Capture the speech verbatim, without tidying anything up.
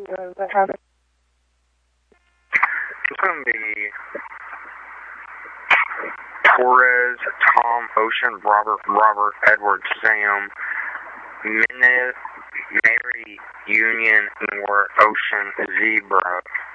uh, that have it. It's going to be Torres, Tom, Ocean, Robert, Robert, Edward, Sam, Minute, Mary, Union, Nor, Ocean, Zebra.